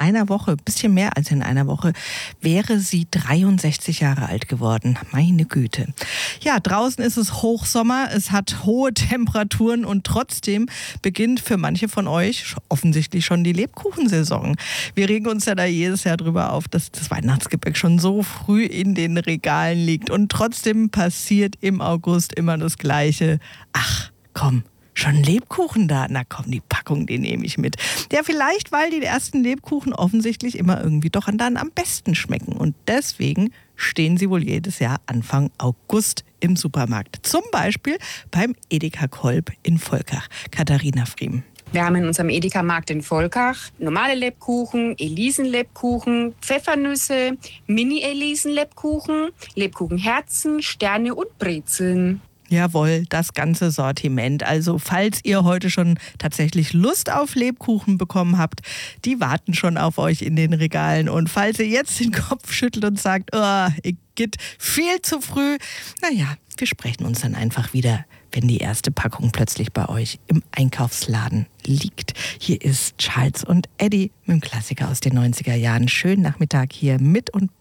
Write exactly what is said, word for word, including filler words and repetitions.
einer Woche, ein bisschen mehr als in einer Woche, wäre sie dreiundsechzig Jahre alt geworden. Meine Güte. Ja, draußen ist es Hochsommer, es hat hohe Temperaturen und trotzdem beginnt für manche von euch offensichtlich schon die Lebkuchensaison. Wir regen uns ja da jedes Jahr drüber auf, dass das Weihnachtsgebäck schon so früh in den Regalen liegt und trotzdem passiert im August immer das Gleiche. Ach, komm. Schon Lebkuchen da? Na komm, die Packung, die nehme ich mit. Ja, vielleicht, weil die ersten Lebkuchen offensichtlich immer irgendwie doch dann am besten schmecken. Und deswegen stehen sie wohl jedes Jahr Anfang August im Supermarkt. Zum Beispiel beim Edeka Kolb in Volkach. Katharina Friem. Wir haben in unserem Edeka-Markt in Volkach normale Lebkuchen, Elisenlebkuchen, Pfeffernüsse, Mini-Elisen-Lebkuchen, Lebkuchenherzen, Sterne und Brezeln. Jawohl, das ganze Sortiment. Also falls ihr heute schon tatsächlich Lust auf Lebkuchen bekommen habt, die warten schon auf euch in den Regalen. Und falls ihr jetzt den Kopf schüttelt und sagt, oh, ich geht viel zu früh, naja, wir sprechen uns dann einfach wieder, wenn die erste Packung plötzlich bei euch im Einkaufsladen liegt. Hier ist Charles und Eddie mit dem Klassiker aus den neunziger Jahren. Schönen Nachmittag hier mit und